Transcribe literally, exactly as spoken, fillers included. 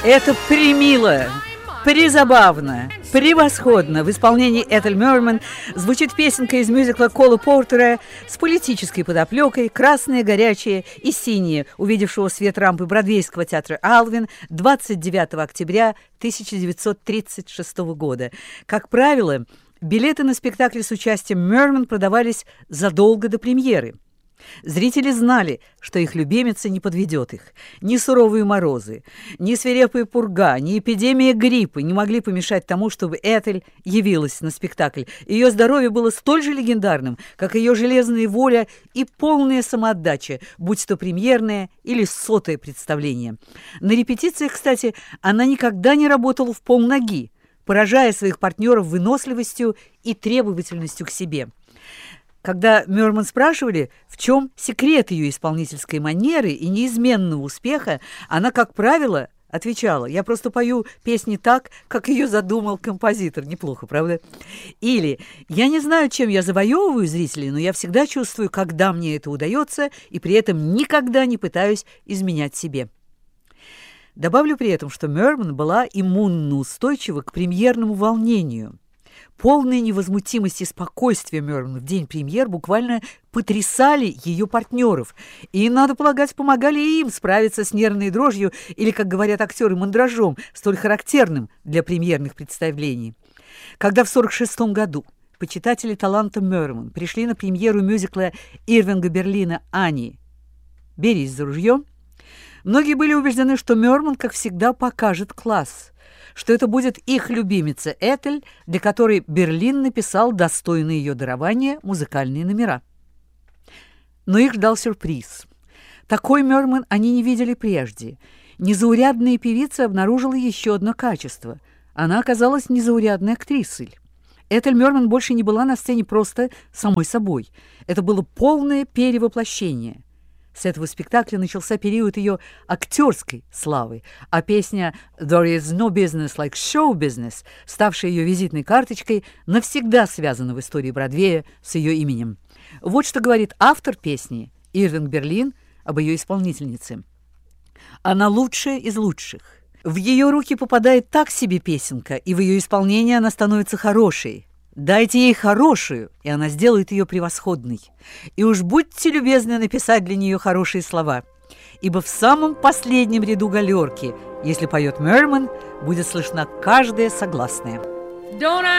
Это примило, призабавно, превосходно. В исполнении Этель Мерман звучит песенка из мюзикла Кола Портера с политической подоплекой «Красные, горячие и синие», увидевшего свет рампы Бродвейского театра Алвин двадцать девятого октября тысяча девятьсот тридцать шестого года. Как правило, билеты на спектакли с участием Мерман продавались задолго до премьеры. Зрители знали, что их любимица не подведет их. Ни суровые морозы, ни свирепая пурга, ни эпидемия гриппа не могли помешать тому, чтобы Этель явилась на спектакль. Ее здоровье было столь же легендарным, как ее железная воля и полная самоотдача, будь то премьерное или сотое представление. На репетициях, кстати, она никогда не работала в полноги, поражая своих партнеров выносливостью и требовательностью к себе. Когда Мерман спрашивали, в чем секрет ее исполнительской манеры и неизменного успеха, она, как правило, отвечала: «Я просто пою песни так, как ее задумал композитор». Неплохо, правда? Или «Я не знаю, чем я завоевываю зрителей, но я всегда чувствую, когда мне это удается, и при этом никогда не пытаюсь изменять себе». Добавлю при этом, что Мерман была иммунно устойчива к премьерному волнению. Полная невозмутимость и спокойствие Мерман в день премьер буквально потрясали ее партнеров. И, надо полагать, помогали и им справиться с нервной дрожью или, как говорят актеры, мандражом, столь характерным для премьерных представлений. Когда в сорок шестом году почитатели таланта Мерман пришли на премьеру мюзикла Ирвинга Берлина «Ани», «Берись за ружье», многие были убеждены, что Мерман, как всегда, покажет класс, что это будет их любимица Этель, для которой Берлин написал достойные ее дарования музыкальные номера. Но их ждал сюрприз. Такой Мерман они не видели прежде. Незаурядная певица обнаружила еще одно качество. Она оказалась незаурядной актрисой. Этель Мерман больше не была на сцене просто самой собой. Это было полное перевоплощение. С этого спектакля начался период ее актерской славы, а песня «There is no business like show business», ставшая ее визитной карточкой, навсегда связана в истории Бродвея с ее именем. Вот что говорит автор песни Ирвинг Берлин об ее исполнительнице. Она лучшая из лучших. В ее руки попадает так себе песенка, и в ее исполнении она становится хорошей. Дайте ей хорошую, и она сделает ее превосходной. И уж будьте любезны написать для нее хорошие слова, ибо в самом последнем ряду галерки, если поет Мерман, будет слышна каждая согласная.